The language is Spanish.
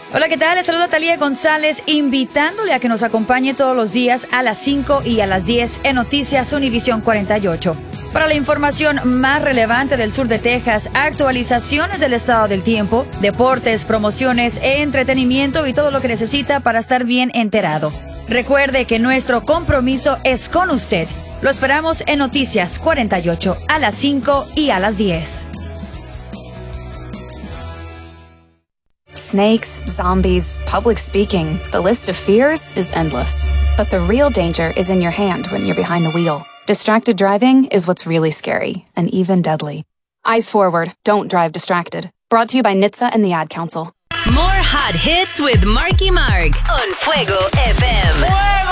Hola, ¿qué tal? Les saluda Talía González, invitándole a que nos acompañe todos los días a las 5 y a las 10 en Noticias Univisión 48. Para la información más relevante del sur de Texas, actualizaciones del estado del tiempo, deportes, promociones, entretenimiento y todo lo que necesita para estar bien enterado. Recuerde que nuestro compromiso es con usted. Lo esperamos en Noticias 48 a las 5 y a las 10. Snakes, zombies, public speaking. The list of fears is endless. But the real danger is in your hand when you're behind the wheel. Distracted driving is what's really scary and even deadly. Eyes forward, don't drive distracted. Brought to you by NHTSA and the Ad Council. More hot hits with Marky Mark on Fuego FM.